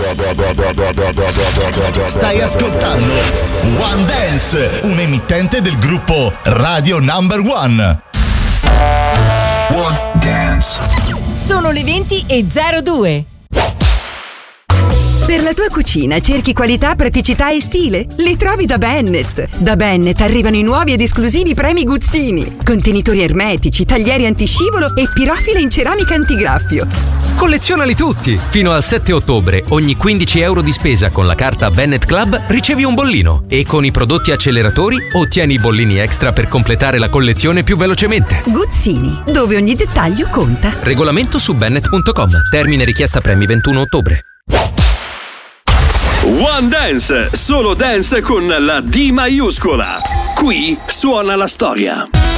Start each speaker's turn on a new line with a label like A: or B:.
A: Stai ascoltando One Dance, un emittente del gruppo Radio Number One.
B: One Dance.
C: Sono le 20:02.
D: Per la tua cucina cerchi qualità, praticità e stile? Li trovi da Bennett. Da Bennett arrivano i nuovi ed esclusivi premi Guzzini. Contenitori ermetici, taglieri antiscivolo e pirofile in ceramica antigraffio.
E: Collezionali tutti! Fino al 7 ottobre, ogni 15 euro di spesa con la carta Bennett Club ricevi un bollino. E con i prodotti acceleratori ottieni i bollini extra per completare la collezione più velocemente.
D: Guzzini, dove ogni dettaglio conta.
E: Regolamento su bennett.com. Termine richiesta premi 21 ottobre.
F: One Dance, solo dance con la D maiuscola. Qui suona la storia.